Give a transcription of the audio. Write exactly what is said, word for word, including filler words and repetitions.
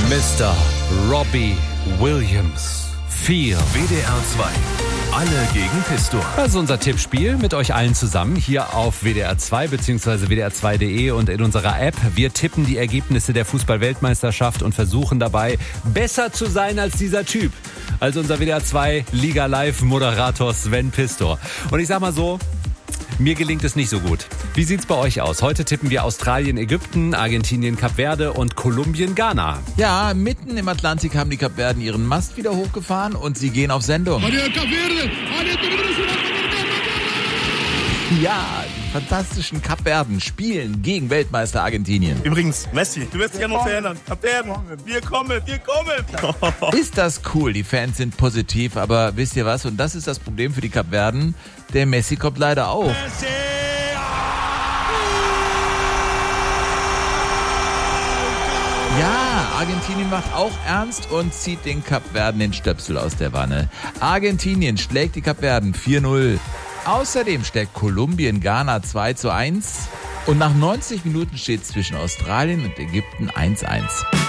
Mister Robbie Williams. Vier. W D R zwei. Alle gegen Pistor. Das ist unser Tippspiel mit euch allen zusammen hier auf W D R zwei bzw. W D R zwei Punkt de und in unserer App. Wir tippen die Ergebnisse der Fußball-Weltmeisterschaft und versuchen dabei besser zu sein als dieser Typ. Also unser W D R zwei Liga Live Moderator Sven Pistor. Und ich sag mal so, mir gelingt es nicht so gut. Wie sieht's bei euch aus? Heute tippen wir Australien, Ägypten, Argentinien, Kap Verde und Kolumbien, Ghana. Ja, mitten im Atlantik haben die Kapverden ihren Mast wieder hochgefahren und sie gehen auf Sendung. Ja, die fantastischen Kapverden spielen gegen Weltmeister Argentinien. Übrigens, Messi, du wirst dich ja noch verändern. Kapverden, wir kommen, wir kommen. Ist das cool, die Fans sind positiv, aber wisst ihr was? Und das ist das Problem für die Kapverden. Der Messi kommt leider auch. Ja, Argentinien macht auch ernst und zieht den Kapverden den Stöpsel aus der Wanne. Argentinien schlägt die Kapverden vier null. Außerdem schlägt Kolumbien Ghana zwei zu eins. Und nach neunzig Minuten steht es zwischen Australien und Ägypten eins eins.